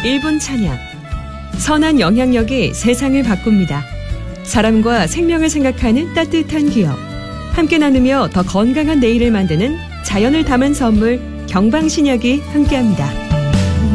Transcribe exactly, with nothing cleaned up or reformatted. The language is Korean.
일 분 찬양. 선한 영향력이 세상을 바꿉니다. 사람과 생명을 생각하는 따뜻한 기업. 함께 나누며 더 건강한 내일을 만드는 자연을 담은 선물 경방신약이 함께합니다.